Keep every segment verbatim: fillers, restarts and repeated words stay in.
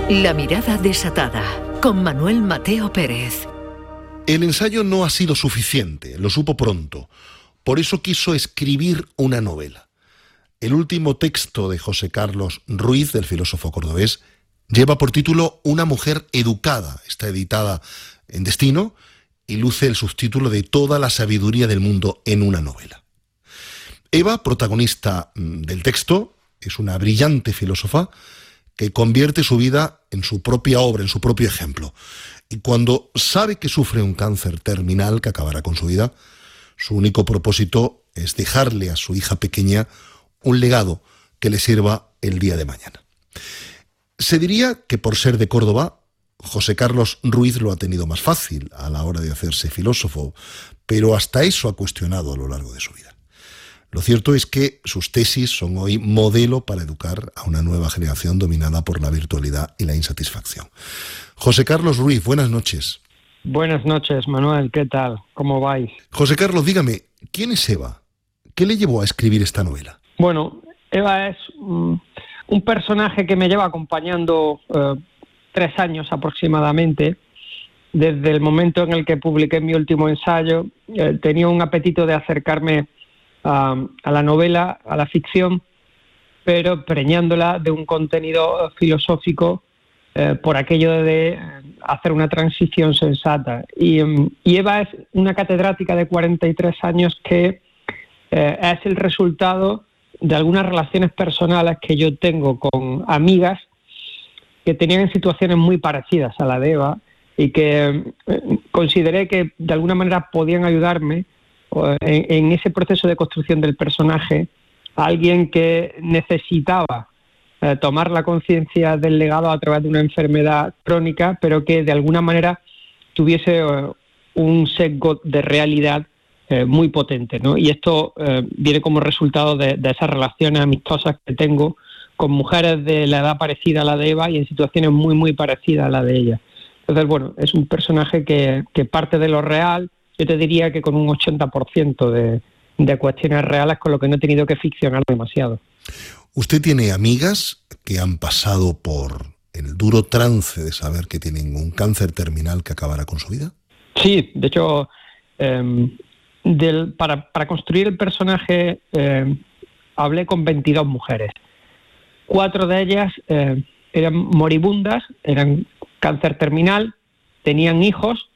La mirada desatada, con Manuel Mateo Pérez. El ensayo no ha sido suficiente, lo supo pronto. Por eso quiso escribir una novela. El último texto de José Carlos Ruiz, del filósofo cordobés, lleva por título Una mujer educada. Está editada en Destino y luce el subtítulo de Toda la sabiduría del mundo en una novela. Eva, protagonista del texto, es una brillante filósofa que convierte su vida en su propia obra, en su propio ejemplo. Y cuando sabe que sufre un cáncer terminal que acabará con su vida, su único propósito es dejarle a su hija pequeña un legado que le sirva el día de mañana. Se diría que por ser de Córdoba, José Carlos Ruiz lo ha tenido más fácil a la hora de hacerse filósofo, pero hasta eso ha cuestionado a lo largo de su vida. Lo cierto es que sus tesis son hoy modelo para educar a una nueva generación dominada por la virtualidad y la insatisfacción. José Carlos Ruiz, buenas noches. Buenas noches, Manuel, ¿qué tal? ¿Cómo vais? José Carlos, dígame, ¿quién es Eva? ¿Qué le llevó a escribir esta novela? Bueno, Eva es um, un personaje que me lleva acompañando uh, tres años aproximadamente. Desde el momento en el que publiqué mi último ensayo, eh, tenía un apetito de acercarme a, a la novela, a la ficción, pero preñándola de un contenido filosófico eh, por aquello de hacer una transición sensata. Y, um, y Eva es una catedrática de cuarenta y tres años que eh, es el resultado de algunas relaciones personales que yo tengo con amigas que tenían situaciones muy parecidas a la de Eva y que eh, consideré que de alguna manera podían ayudarme eh, en, en ese proceso de construcción del personaje, a alguien que necesitaba eh, tomar la conciencia del legado a través de una enfermedad crónica, pero que de alguna manera tuviese eh, un sesgo de realidad Eh, muy potente, ¿no? Y esto eh, viene como resultado de, de esas relaciones amistosas que tengo con mujeres de la edad parecida a la de Eva y en situaciones muy, muy parecidas a la de ella. Entonces, bueno, es un personaje que, que parte de lo real, yo te diría que con un ochenta por ciento de, de cuestiones reales, con lo que no he tenido que ficcionar demasiado. ¿Usted tiene amigas que han pasado por el duro trance de saber que tienen un cáncer terminal que acabará con su vida? Sí, de hecho... Eh, Del, para, para construir el personaje eh, hablé con veintidós mujeres. Cuatro de ellas eh, eran moribundas, eran cáncer terminal, tenían hijos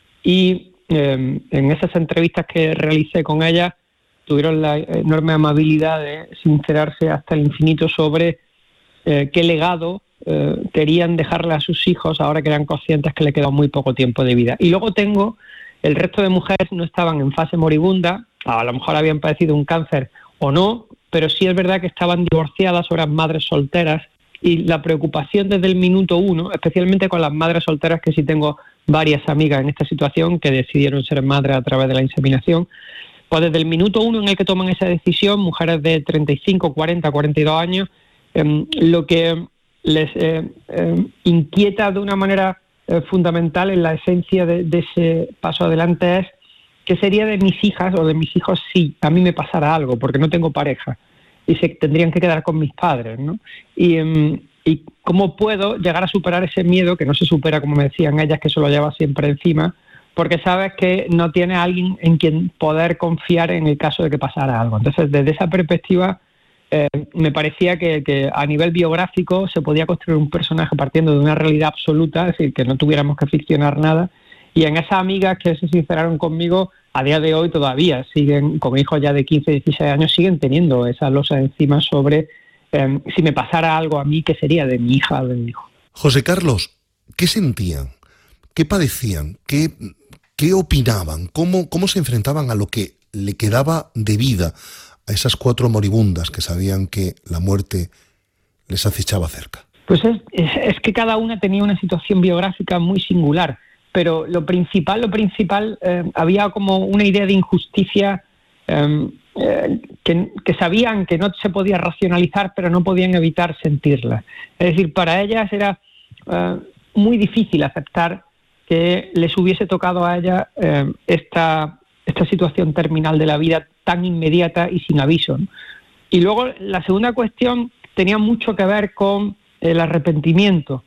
y eh, en esas entrevistas que realicé con ellas tuvieron la enorme amabilidad de sincerarse hasta el infinito sobre eh, qué legado eh, querían dejarle a sus hijos ahora que eran conscientes que le quedaba muy poco tiempo de vida. Y luego tengo... El resto de mujeres no estaban en fase moribunda, a lo mejor habían padecido un cáncer o no, pero sí es verdad que estaban divorciadas o eran madres solteras y la preocupación desde el minuto uno, especialmente con las madres solteras, que sí tengo varias amigas en esta situación que decidieron ser madres a través de la inseminación, pues desde el minuto uno en el que toman esa decisión, mujeres de treinta y cinco, cuarenta, cuarenta y dos años, eh, lo que les eh, eh, inquieta de una manera Eh, fundamental en la esencia de, de ese paso adelante es qué sería de mis hijas o de mis hijos si a mí me pasara algo, porque no tengo pareja y se tendrían que quedar con mis padres, ¿no? Y, um, y cómo puedo llegar a superar ese miedo que no se supera, como me decían ellas, que se lo lleva siempre encima, porque sabes que no tienes a alguien en quien poder confiar en el caso de que pasara algo. Entonces, desde esa perspectiva, Eh, me parecía que, que a nivel biográfico se podía construir un personaje partiendo de una realidad absoluta, es decir, que no tuviéramos que ficcionar nada, y en esas amigas que se sinceraron conmigo, a día de hoy todavía siguen, con hijos ya de quince, dieciséis años, siguen teniendo esa losa encima sobre eh, si me pasara algo a mí, ¿qué sería de mi hija o de mi hijo? José Carlos, ¿qué sentían? ¿Qué padecían? ¿Qué, qué opinaban? ¿Cómo, cómo se enfrentaban a lo que le quedaba de vida a esas cuatro moribundas que sabían que la muerte les acechaba cerca? Pues es, es, es que cada una tenía una situación biográfica muy singular, pero lo principal, lo principal, eh, había como una idea de injusticia eh, eh, que, que sabían que no se podía racionalizar, pero no podían evitar sentirla. Es decir, para ellas era eh, muy difícil aceptar que les hubiese tocado a ellas eh, esta, esta situación terminal de la vida tan inmediata y sin aviso, ¿no? Y luego la segunda cuestión tenía mucho que ver con el arrepentimiento.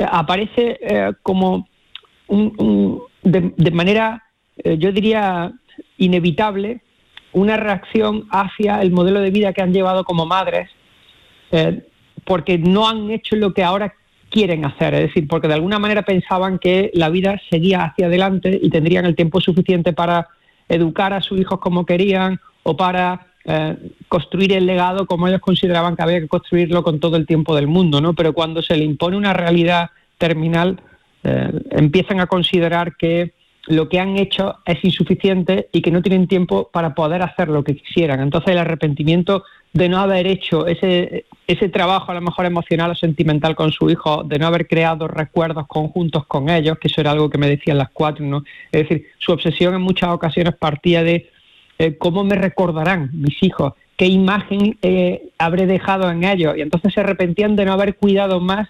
eh, aparece eh, como un, un, de, de manera, eh, yo diría, inevitable, una reacción hacia el modelo de vida que han llevado como madres, eh, porque no han hecho lo que ahora quieren hacer, es decir, porque de alguna manera pensaban que la vida seguía hacia adelante y tendrían el tiempo suficiente para educar a sus hijos como querían o para eh, construir el legado como ellos consideraban que había que construirlo con todo el tiempo del mundo, ¿no? Pero cuando se le impone una realidad terminal, eh, empiezan a considerar que lo que han hecho es insuficiente y que no tienen tiempo para poder hacer lo que quisieran. Entonces el arrepentimiento de no haber hecho ese, ese trabajo a lo mejor emocional o sentimental con su hijo, de no haber creado recuerdos conjuntos con ellos, que eso era algo que me decían las cuatro, ¿no? Es decir, su obsesión en muchas ocasiones partía de eh, cómo me recordarán mis hijos, qué imagen eh, habré dejado en ellos, y entonces se arrepentían de no haber cuidado más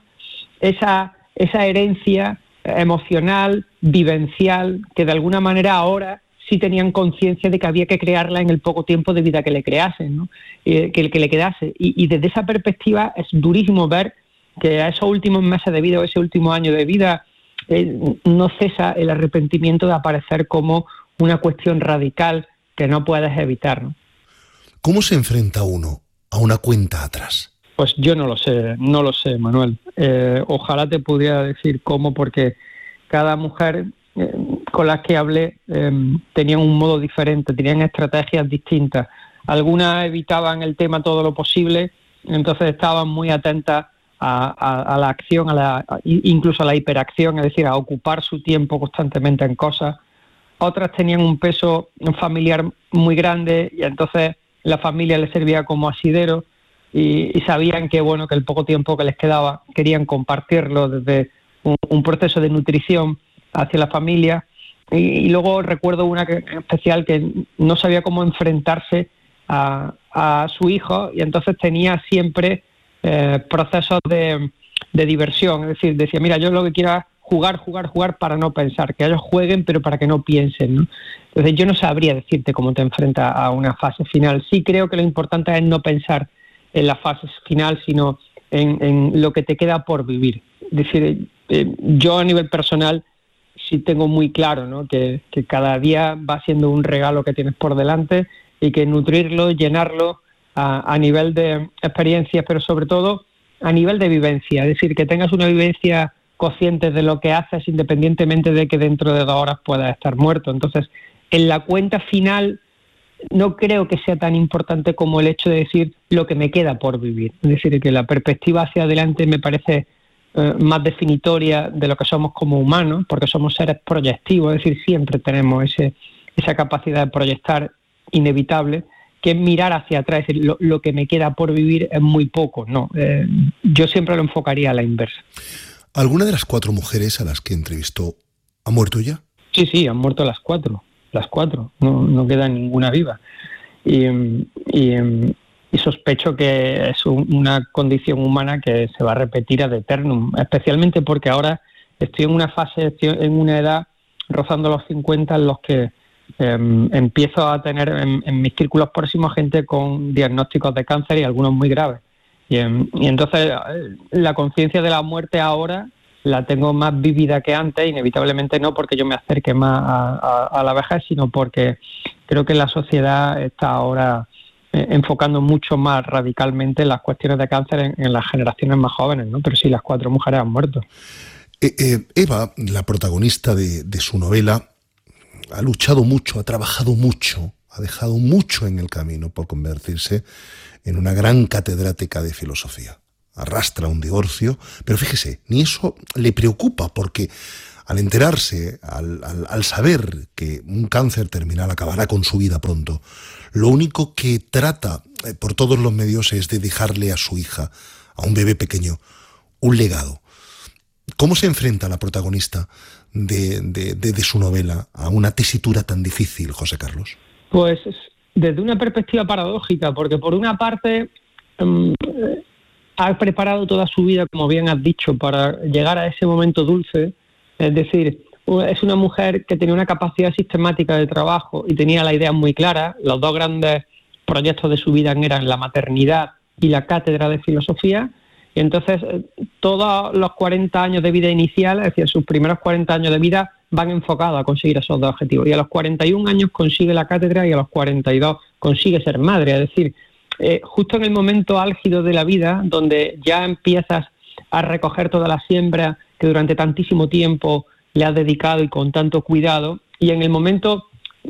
esa, esa herencia emocional, vivencial, que de alguna manera ahora sí tenían conciencia de que había que crearla en el poco tiempo de vida que le creasen, ¿no? Eh, que, que le quedase. Y, y desde esa perspectiva es durísimo ver que a esos últimos meses de vida o ese último año de vida eh, no cesa el arrepentimiento de aparecer como una cuestión radical que no puedes evitar, ¿no? ¿Cómo se enfrenta uno a una cuenta atrás? Pues yo no lo sé, no lo sé, Manuel. Eh, ojalá te pudiera decir cómo, porque cada mujer eh, con las que hablé eh, tenían un modo diferente, tenían estrategias distintas. Algunas evitaban el tema todo lo posible, entonces estaban muy atentas a, a, a la acción, a la, a, incluso a la hiperacción, es decir, a ocupar su tiempo constantemente en cosas. Otras tenían un peso familiar muy grande y entonces la familia les servía como asidero. Y, y sabían que bueno que el poco tiempo que les quedaba querían compartirlo desde un, un proceso de nutrición hacia la familia. Y, y luego recuerdo una que, en especial que no sabía cómo enfrentarse a, a su hijo y entonces tenía siempre eh, procesos de, de diversión, es decir, decía, mira, yo lo que quiero es jugar, jugar, jugar para no pensar, que ellos jueguen pero para que no piensen, ¿no? Entonces yo no sabría decirte cómo te enfrentas a una fase final. Sí creo que lo importante es no pensar en la fase final, sino en, en lo que te queda por vivir. Es decir, eh, yo a nivel personal sí tengo muy claro, ¿no? que, que cada día va siendo un regalo que tienes por delante y que nutrirlo, llenarlo a, a nivel de experiencias, pero sobre todo a nivel de vivencia. Es decir, que tengas una vivencia consciente de lo que haces independientemente de que dentro de dos horas puedas estar muerto. Entonces, en la cuenta final no creo que sea tan importante como el hecho de decir lo que me queda por vivir. Es decir, que la perspectiva hacia adelante me parece eh, más definitoria de lo que somos como humanos, porque somos seres proyectivos, es decir, siempre tenemos ese, esa capacidad de proyectar inevitable, que mirar hacia atrás, es decir, lo, lo que me queda por vivir es muy poco. No, eh, yo siempre lo enfocaría a la inversa. ¿Alguna de las cuatro mujeres a las que entrevistó ha muerto ya? Sí, sí, han muerto las cuatro. Las cuatro, no, no queda ninguna viva. Y, y, y sospecho que es un, una condición humana que se va a repetir ad eternum, especialmente porque ahora estoy en una fase, estoy en una edad rozando los cincuenta en los que eh, empiezo a tener en, en mis círculos próximos gente con diagnósticos de cáncer y algunos muy graves. Y, y entonces la conciencia de la muerte ahora la tengo más vívida que antes, inevitablemente no porque yo me acerque más a, a, a la vejez, sino porque creo que la sociedad está ahora eh, enfocando mucho más radicalmente las cuestiones de cáncer en, en las generaciones más jóvenes, ¿no? Pero sí, las cuatro mujeres han muerto. Eh, eh, Eva, la protagonista de, de su novela, ha luchado mucho, ha trabajado mucho, ha dejado mucho en el camino por convertirse en una gran catedrática de filosofía. Arrastra un divorcio, pero fíjese, ni eso le preocupa, porque al enterarse, al, al, al saber que un cáncer terminal acabará con su vida pronto, lo único que trata eh, por todos los medios es de dejarle a su hija, a un bebé pequeño, un legado. ¿Cómo se enfrenta la protagonista de, de, de, de su novela a una tesitura tan difícil, José Carlos? Pues desde una perspectiva paradójica, porque por una parte um, ha preparado toda su vida, como bien has dicho, para llegar a ese momento dulce. Es decir, es una mujer que tenía una capacidad sistemática de trabajo y tenía la idea muy clara. Los dos grandes proyectos de su vida eran la maternidad y la cátedra de filosofía, Y entonces todos los cuarenta años de vida inicial, es decir, sus primeros cuarenta años de vida van enfocados a conseguir esos dos objetivos. Y a los cuarenta y un años consigue la cátedra y a los cuarenta y dos consigue ser madre. Es decir, eh, justo en el momento álgido de la vida, donde ya empiezas a recoger toda la siembra que durante tantísimo tiempo le has dedicado y con tanto cuidado, y en el momento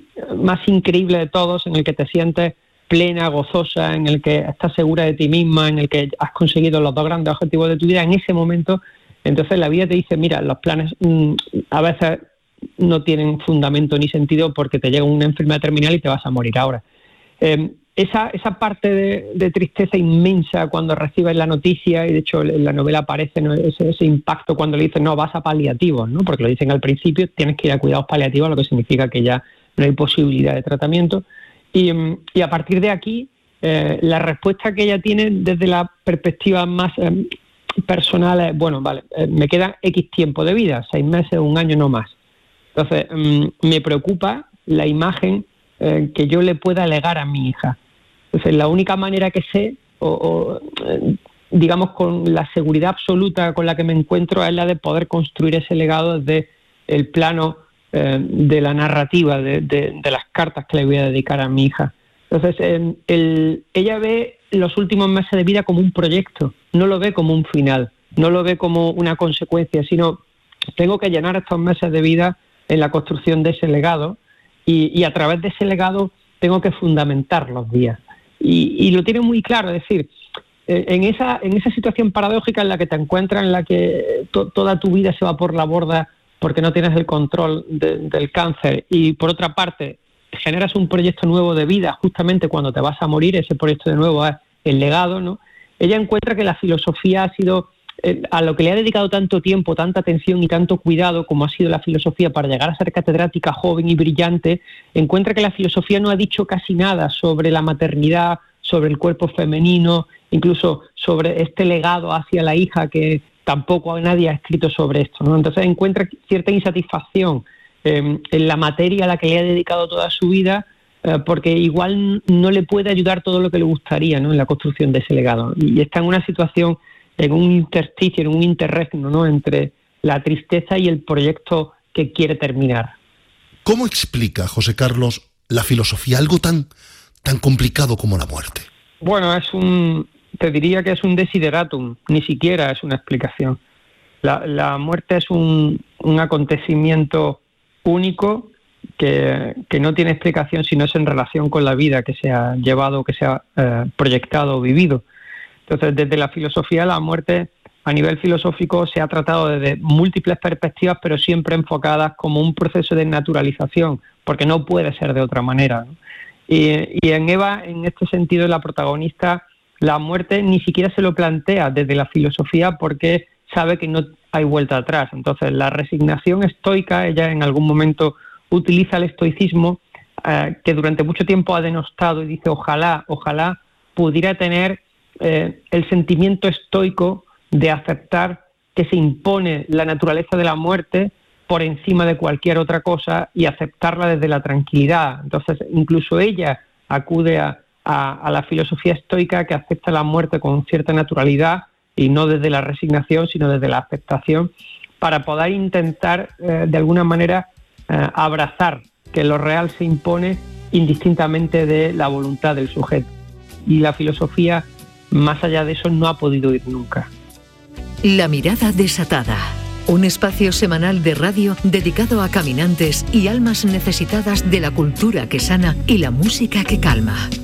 más increíble de todos, en el que te sientes plena, gozosa, en el que estás segura de ti misma, en el que has conseguido los dos grandes objetivos de tu vida, en ese momento, entonces la vida te dice, mira, los planes mmm, a veces no tienen fundamento ni sentido porque te llega una enfermedad terminal y te vas a morir ahora. Eh, esa, esa parte de, de tristeza inmensa cuando recibes la noticia, y de hecho en la novela aparece, ¿no?, ese, ese impacto cuando le dicen, no, vas a paliativos, ¿no?, porque lo dicen al principio, tienes que ir a cuidados paliativos, lo que significa que ya no hay posibilidad de tratamiento. Y, y a partir de aquí, eh, la respuesta que ella tiene desde la perspectiva más eh, personal es, bueno, vale, eh, me quedan X tiempo de vida, seis meses, un año, no más. Entonces, um, me preocupa la imagen eh, que yo le pueda legar a mi hija. Entonces, la única manera que sé, o, o eh, digamos con la seguridad absoluta con la que me encuentro, es la de poder construir ese legado desde el plano Eh, de la narrativa, de, de, de las cartas que le voy a dedicar a mi hija. Entonces, eh, el, ella ve los últimos meses de vida como un proyecto, no lo ve como un final, no lo ve como una consecuencia, sino tengo que llenar estos meses de vida en la construcción de ese legado y, y a través de ese legado tengo que fundamentar los días. Y, y lo tiene muy claro, es decir, eh, en, esa, en esa situación paradójica en la que te encuentras, en la que to, toda tu vida se va por la borda porque no tienes el control de, del cáncer, y por otra parte generas un proyecto nuevo de vida justamente cuando te vas a morir, ese proyecto de nuevo es el legado, ¿no? Ella encuentra que la filosofía ha sido, eh, a lo que le ha dedicado tanto tiempo, tanta atención y tanto cuidado como ha sido la filosofía para llegar a ser catedrática joven y brillante, encuentra que la filosofía no ha dicho casi nada sobre la maternidad, sobre el cuerpo femenino, incluso sobre este legado hacia la hija que tampoco nadie ha escrito sobre esto, ¿no? Entonces encuentra cierta insatisfacción eh, en la materia a la que le ha dedicado toda su vida, eh, porque igual no le puede ayudar todo lo que le gustaría, ¿no?, en la construcción de ese legado. Y está en una situación, en un intersticio, en un interregno, ¿no?, entre la tristeza y el proyecto que quiere terminar. ¿Cómo explica, José Carlos, la filosofía algo tan, tan complicado como la muerte? Bueno, es un... te diría que es un desideratum, ni siquiera es una explicación. La, la muerte es un, un acontecimiento único que, que no tiene explicación si no es en relación con la vida que se ha llevado, que se ha eh, proyectado o vivido. Entonces, desde la filosofía, la muerte a nivel filosófico se ha tratado desde múltiples perspectivas, pero siempre enfocadas como un proceso de naturalización, porque no puede ser de otra manera, ¿no? Y, y en Eva, en este sentido, la protagonista, la muerte ni siquiera se lo plantea desde la filosofía porque sabe que no hay vuelta atrás. Entonces, la resignación estoica, ella en algún momento utiliza el estoicismo, eh, que durante mucho tiempo ha denostado, y dice, ojalá, ojalá pudiera tener eh, el sentimiento estoico de aceptar que se impone la naturaleza de la muerte por encima de cualquier otra cosa y aceptarla desde la tranquilidad. Entonces, incluso ella acude a A, a la filosofía estoica, que acepta la muerte con cierta naturalidad y no desde la resignación, sino desde la aceptación, para poder intentar eh, de alguna manera eh, abrazar que lo real se impone indistintamente de la voluntad del sujeto. Y la filosofía, más allá de eso, no ha podido ir nunca. La mirada desatada. Un espacio semanal de radio dedicado a caminantes y almas necesitadas de la cultura que sana y la música que calma.